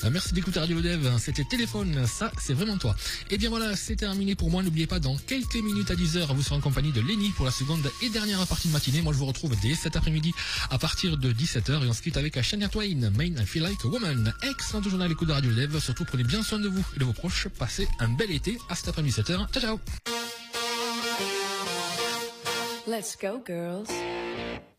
Merci d'écouter Radio Dev. C'était Téléphone, ça c'est vraiment toi. Et bien voilà, c'est terminé pour moi. N'oubliez pas, dans quelques minutes à 10h, vous serez en compagnie de Lenny pour la seconde et dernière partie de matinée. Moi je vous retrouve dès cet après-midi à partir de 17h et on se quitte avec Shania Twain, Main I Feel Like a Woman. Excellent journal à l'écoute de Radio Dev. Surtout prenez bien soin de vous et de vos proches. Passez un bel été. À cet après-midi 17h. Ciao ciao. Let's go, girls.